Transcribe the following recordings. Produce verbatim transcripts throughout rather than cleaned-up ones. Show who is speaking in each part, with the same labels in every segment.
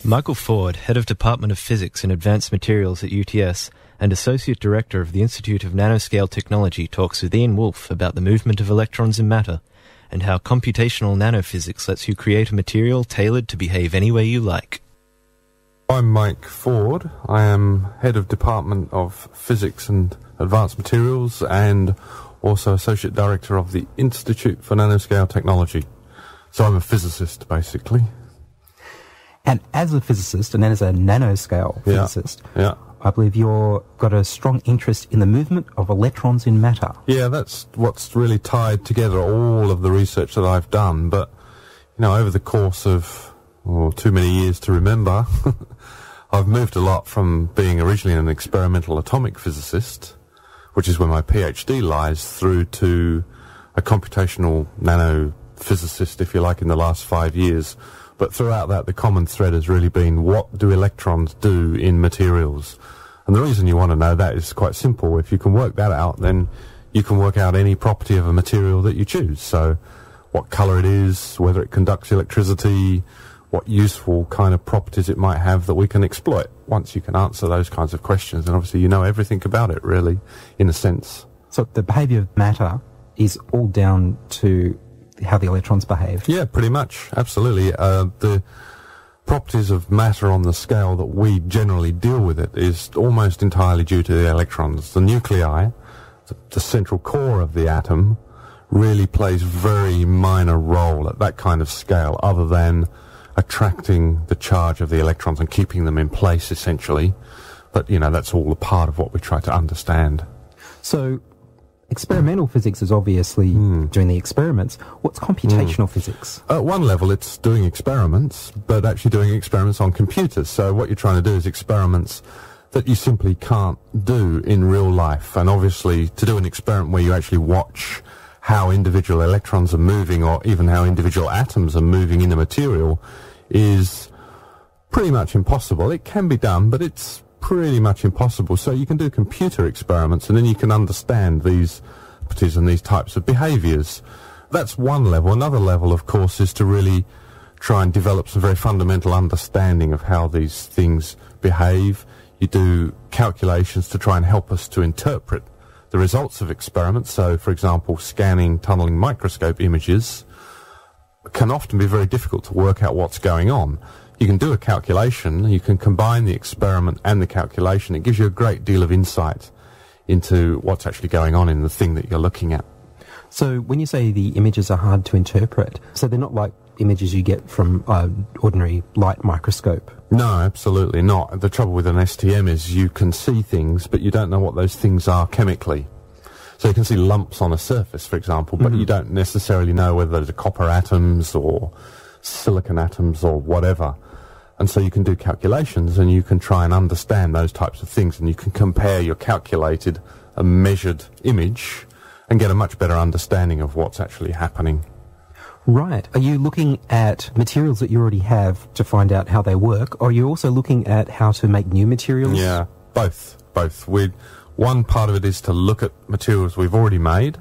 Speaker 1: Michael Ford, Head of Department of Physics and Advanced Materials at U T S and Associate Director of the Institute of Nanoscale Technology, talks with Ian Wolfe about the movement of electrons in matter and how computational nanophysics lets you create a material tailored to behave any way you like.
Speaker 2: I'm Mike Ford. I am Head of Department of Physics and Advanced Materials and also Associate Director of the Institute for Nanoscale Technology. So I'm a physicist, basically.
Speaker 3: And as a physicist, and as a nanoscale physicist,
Speaker 2: yeah, yeah.
Speaker 3: I believe you've got a strong interest in the movement of electrons in matter.
Speaker 2: Yeah, that's what's really tied together all of the research that I've done. But, you know, over the course of oh, too many years to remember, I've moved a lot from being originally an experimental atomic physicist, which is where my PhD lies, through to a computational nanophysicist, if you like, in the last five years. But throughout that, the common thread has really been, what do electrons do in materials? And the reason you want to know that is quite simple. If you can work that out, then you can work out any property of a material that you choose. So what color it is, whether it conducts electricity, what useful kind of properties it might have that we can exploit. Once you can answer those kinds of questions, then obviously you know everything about it, really, in a sense.
Speaker 3: So the behavior of matter is all down to how the electrons behave?
Speaker 2: Yeah, pretty much, absolutely. Uh, the properties of matter on the scale that we generally deal with it is almost entirely due to the electrons. The nuclei, the, the central core of the atom, really plays very minor role at that kind of scale, other than attracting the charge of the electrons and keeping them in place, essentially. But, you know, that's all a part of what we try to understand.
Speaker 3: So experimental physics is obviously mm. doing the experiments. What's computational mm. physics?
Speaker 2: At one level, it's doing experiments, but actually doing experiments on computers. So what you're trying to do is experiments that you simply can't do in real life. And obviously, to do an experiment where you actually watch how individual electrons are moving, or even how individual atoms are moving in a material, is pretty much impossible. It can be done, but it's pretty much impossible. So you can do computer experiments, and then you can understand these properties and these types of behaviors. That's one level. Another level, of course, is to really try and develop some very fundamental understanding of how these things behave. You do calculations to try and help us to interpret the results of experiments. So, for example, scanning tunneling microscope images can often be very difficult to work out what's going on. You can do a calculation, you can combine the experiment and the calculation. It gives you a great deal of insight into what's actually going on in the thing that you're looking at.
Speaker 3: So when you say the images are hard to interpret, so they're not like images you get from an ordinary light microscope?
Speaker 2: No, absolutely not. The trouble with an S T M is you can see things, but you don't know what those things are chemically. So you can see lumps on a surface, for example, but mm-hmm. you don't necessarily know whether those are copper atoms or silicon atoms or whatever. And so you can do calculations and you can try and understand those types of things, and you can compare your calculated and measured image and get a much better understanding of what's actually happening.
Speaker 3: Right. Are you looking at materials that you already have to find out how they work, or are you also looking at how to make new materials?
Speaker 2: Yeah, both. Both. We'd, one part of it is to look at materials we've already made.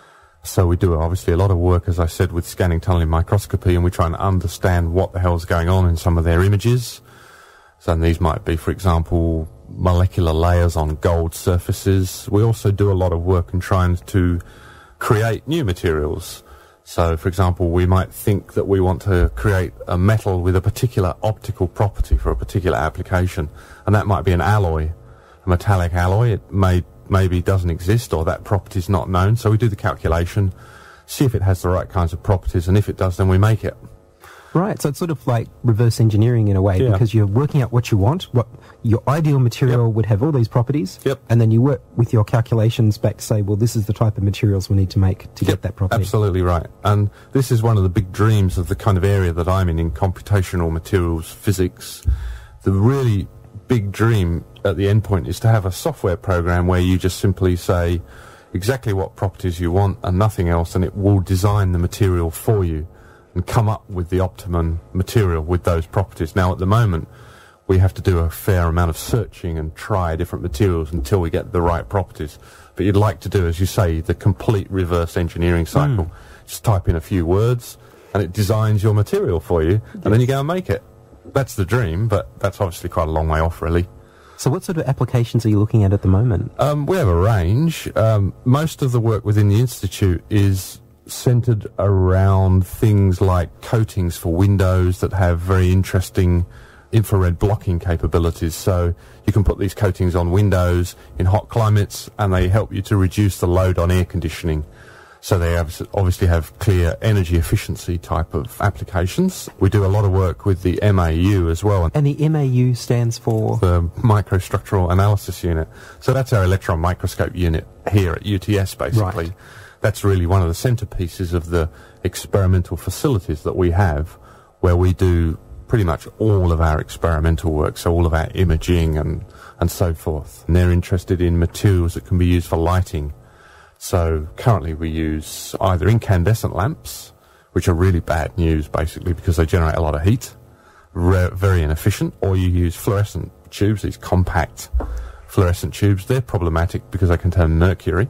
Speaker 2: So we do obviously a lot of work, as I said, with scanning tunneling microscopy, and we try and understand what the hell's going on in some of their images. So these might be, for example, molecular layers on gold surfaces. We also do a lot of work in trying to create new materials. So, for example, we might think that we want to create a metal with a particular optical property for a particular application, and that might be an alloy, a metallic alloy. It may maybe doesn't exist, or that property is not known. So we do the calculation, see if it has the right kinds of properties, and if it does, then we make it.
Speaker 3: Right, so it's sort of like reverse engineering in a way, yeah. because you're working out what you want, what your ideal material yep. would have all these properties,
Speaker 2: yep.
Speaker 3: and then you work with your calculations back to say, well, this is the type of materials we need to make to
Speaker 2: yep.
Speaker 3: get that property.
Speaker 2: Absolutely right. And this is one of the big dreams of the kind of area that I'm in, in computational materials physics. The really big dream at the end point is to have a software program where you just simply say exactly what properties you want and nothing else, and it will design the material for you and come up with the optimum material with those properties. Now, at the moment, we have to do a fair amount of searching and try different materials until we get the right properties. But you'd like to do, as you say, the complete reverse engineering cycle. Mm. Just type in a few words, and it designs your material for you, yes. and then you go and make it. That's the dream, but that's obviously quite a long way off, really.
Speaker 3: So what sort of applications are you looking at at the moment?
Speaker 2: Um, we have a range. Um, most of the work within the Institute is centred around things like coatings for windows that have very interesting infrared blocking capabilities. So you can put these coatings on windows in hot climates and they help you to reduce the load on air conditioning. So they obviously have clear energy efficiency type of applications. We do a lot of work with the M A U as well.
Speaker 3: And the M A U stands for?
Speaker 2: The Microstructural Analysis Unit. So that's our electron microscope unit here at U T S, basically.
Speaker 3: Right.
Speaker 2: That's really one of the centerpieces of the experimental facilities that we have, where we do pretty much all of our experimental work, so all of our imaging and, and so forth. And they're interested in materials that can be used for lighting. So currently we use either incandescent lamps, which are really bad news basically because they generate a lot of heat, re- very inefficient, or you use fluorescent tubes, these compact fluorescent tubes. They're problematic because they contain mercury.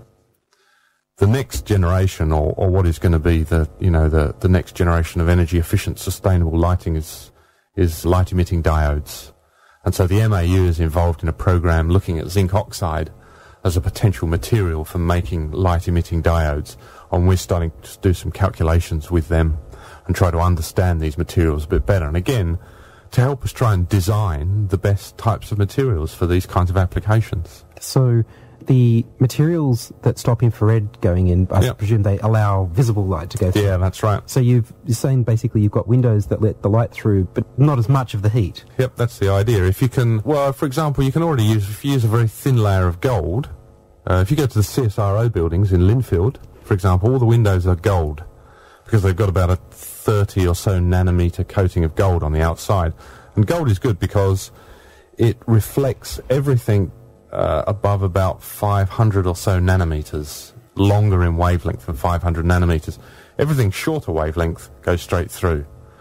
Speaker 2: The next generation, or, or what is going to be the, you know, the, the next generation of energy efficient sustainable lighting is, is light emitting diodes. And so the M A U is involved in a program looking at zinc oxide as a potential material for making light-emitting diodes, and we're starting to do some calculations with them and try to understand these materials a bit better. And again, to help us try and design the best types of materials for these kinds of applications.
Speaker 3: So the materials that stop infrared going in, I yep. presume they allow visible light to go through.
Speaker 2: Yeah, that's right.
Speaker 3: So you've, you're saying basically you've got windows that let the light through, but not as much of the heat.
Speaker 2: Yep, that's the idea. If you can, well, for example, you can already use, if you use a very thin layer of gold, uh, if you go to the C S R O buildings in Linfield, for example, all the windows are gold because they've got about a thirty or so nanometer coating of gold on the outside. And gold is good because it reflects everything Uh, above about five hundred or so nanometers, longer in wavelength than five hundred nanometers. Everything shorter wavelength goes straight through.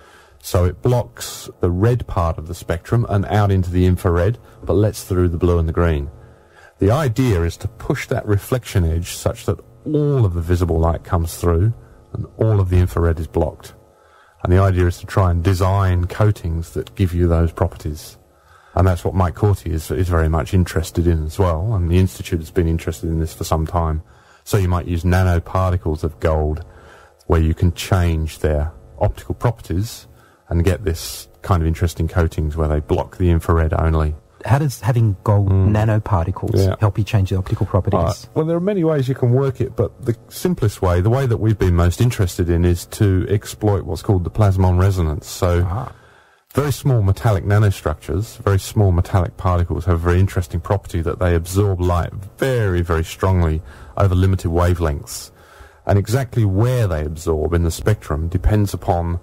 Speaker 2: So it blocks the red part of the spectrum and out into the infrared, but lets through the blue and the green. The idea is to push that reflection edge such that all of the visible light comes through and all of the infrared is blocked. And the idea is to try and design coatings that give you those properties. And that's what Mike Corti is, is very much interested in as well, and the Institute has been interested in this for some time. So you might use nanoparticles of gold where you can change their optical properties and get this kind of interesting coatings where they block the infrared only.
Speaker 3: How does having gold mm. nanoparticles
Speaker 2: yeah.
Speaker 3: help you change the optical properties?
Speaker 2: Uh, well, there are many ways you can work it, but the simplest way, the way that we've been most interested in, is to exploit what's called the plasmon resonance. So ah. very small metallic nanostructures, very small metallic particles have a very interesting property that they absorb light very, very strongly over limited wavelengths. And exactly where they absorb in the spectrum depends upon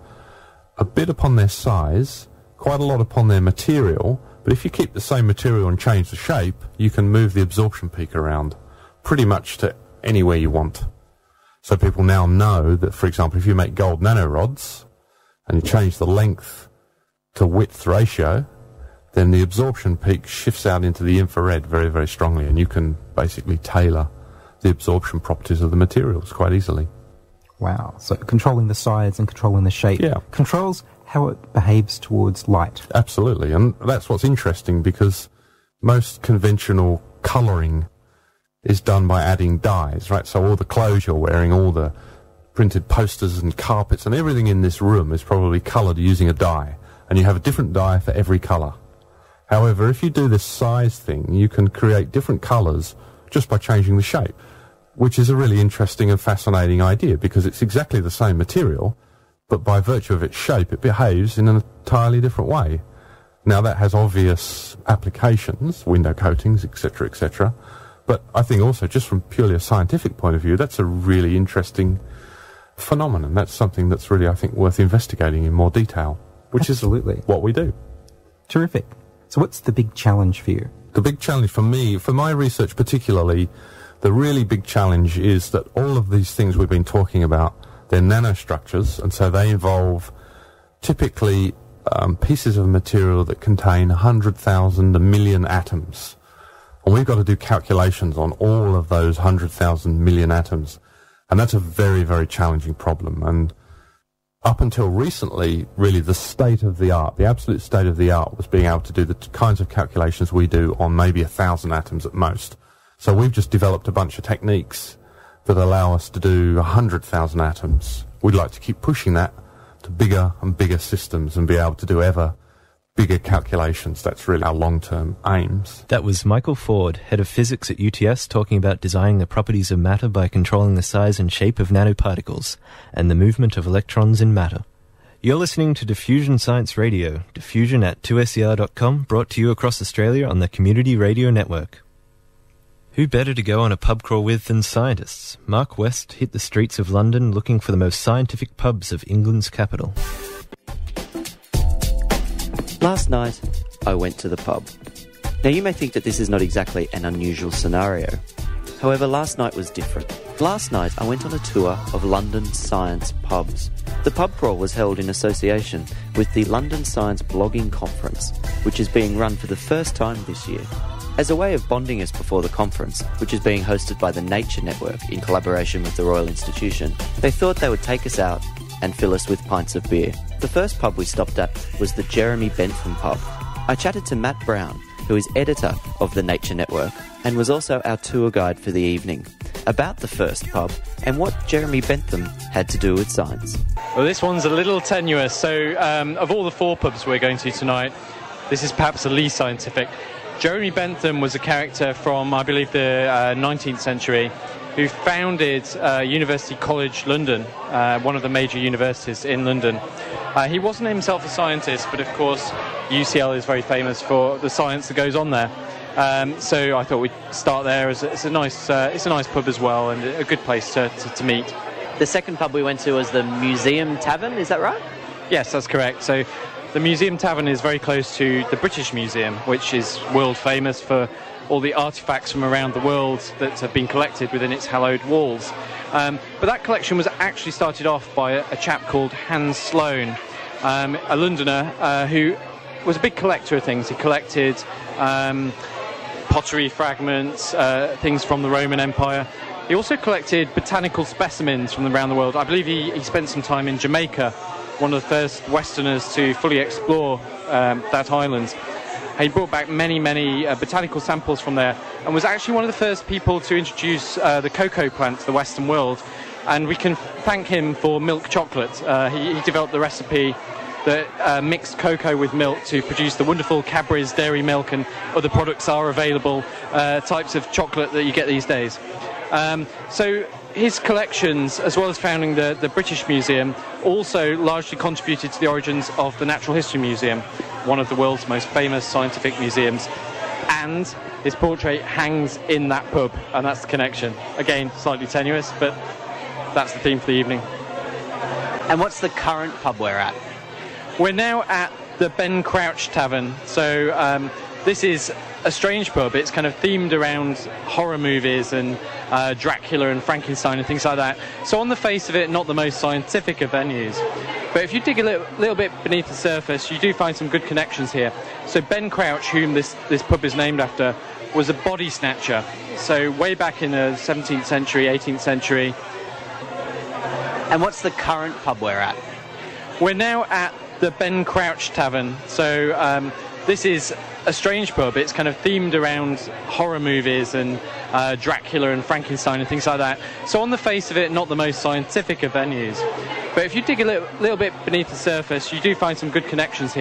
Speaker 2: a bit upon their size, quite a lot upon their material, but if you keep the same material and change the shape, you can move the absorption peak around pretty much to anywhere you want. So people now know that, for example, if you make gold nanorods and you change the length to width ratio, then the absorption peak shifts out into the infrared very, very strongly, and you can basically tailor the absorption properties of the materials quite easily.
Speaker 3: Wow. So controlling the size and controlling the shape
Speaker 2: yeah.
Speaker 3: controls how it behaves towards light.
Speaker 2: Absolutely, and that's what's interesting because most conventional colouring is done by adding dyes, right? So all the clothes you're wearing, all the printed posters and carpets and everything in this room is probably coloured using a dye. And you have a different dye for every colour. However, if you do this size thing, you can create different colours just by changing the shape, which is a really interesting and fascinating idea because it's exactly the same material, but by virtue of its shape, it behaves in an entirely different way. Now, that has obvious applications, window coatings, et cetera, et cetera. But I think also, just from purely a scientific point of view, that's a really interesting phenomenon. That's something that's really, I think, worth investigating in more detail. Which
Speaker 3: Absolutely.
Speaker 2: is what we do.
Speaker 3: Terrific. So what's the big challenge for you?
Speaker 2: The big challenge for me, for my research particularly, the really big challenge is that all of these things we've been talking about, they're nanostructures, and so they involve typically um, pieces of material that contain one hundred thousand, a million atoms. And we've got to do calculations on all of those one hundred thousand million atoms. And that's a very, very challenging problem. And Up until recently, really the state of the art, the absolute state of the art was being able to do the t- kinds of calculations we do on maybe a thousand atoms at most. So we've just developed a bunch of techniques that allow us to do a hundred thousand atoms. We'd like to keep pushing that to bigger and bigger systems and be able to do ever bigger calculations. That's really our long-term aims.
Speaker 1: That was Michael Ford, head of physics at U T S, talking about designing the properties of matter by controlling the size and shape of nanoparticles and the movement of electrons in matter. You're listening to Diffusion Science Radio, diffusion at two S E R dot com, brought to you across Australia on the Community Radio Network. Who better to go on a pub crawl with than scientists? Mark West hit the streets of London looking for the most scientific pubs of England's capital.
Speaker 4: Last night, I went to the pub. Now, you may think that this is not exactly an unusual scenario. However, last night was different. Last night, I went on a tour of London science pubs. The pub crawl was held in association with the London Science Blogging Conference, which is being run for the first time this year. As a way of bonding us before the conference, which is being hosted by the Nature Network in collaboration with the Royal Institution, they thought they would take us out and fill us with pints of beer. The first pub we stopped at was the Jeremy Bentham pub. I chatted to Matt Brown, who is editor of the Nature Network and was also our tour guide for the evening, about the first pub and what Jeremy Bentham had to do with science.
Speaker 5: Well, this one's a little tenuous. So um, of all the four pubs we're going to tonight, this is perhaps the least scientific. Jeremy Bentham was a character from, I believe, the uh, nineteenth century, who founded uh, University College London, uh, one of the major universities in London. Uh, he wasn't himself a scientist, but of course U C L is very famous for the science that goes on there. Um, so I thought we'd start there. As a, it's a nice, uh, it's a nice pub as well, and a good place to, to, to meet.
Speaker 6: The second pub we went to was the Museum Tavern. Is that right?
Speaker 5: Yes, that's correct. So the Museum Tavern is very close to the British Museum, which is world famous for all the artefacts from around the world that have been collected within its hallowed walls. Um, but that collection was actually started off by a, a chap called Hans Sloane, um, a Londoner uh, who was a big collector of things. He collected um, pottery fragments, uh, things from the Roman Empire. He also collected botanical specimens from around the world. I believe he, he spent some time in Jamaica, one of the first Westerners to fully explore um, that island. He brought back many, many uh, botanical samples from there and was actually one of the first people to introduce uh, the cocoa plant to the Western world. And we can thank him for milk chocolate. Uh, he, he developed the recipe that uh, mixed cocoa with milk to produce the wonderful Cadbury's Dairy Milk and other products are available, uh, types of chocolate that you get these days. Um, so his collections, as well as founding the, the British Museum, also largely contributed to the origins of the Natural History Museum, one of the world's most famous scientific museums. And his portrait hangs in that pub, and that's the connection. Again, slightly tenuous, but that's the theme for the evening.
Speaker 6: And what's the current pub we're at?
Speaker 5: We're now at the Ben Crouch Tavern. So um, this is a strange pub. It's kind of themed around horror movies and uh, Dracula and Frankenstein and things like that. So on the face of it, not the most scientific of venues. But if you dig a little, little bit beneath the surface, you do find some good connections here. So Ben Crouch, whom this, this pub is named after, was a body snatcher. So way back in the seventeenth century, eighteenth century.
Speaker 6: And what's the current pub we're at?
Speaker 5: We're now at the Ben Crouch Tavern. So um, this is a strange pub. It's kind of themed around horror movies and uh, Dracula and Frankenstein and things like that. So on the face of it, not the most scientific of venues. But if you dig a little, little bit beneath the surface, you do find some good connections here.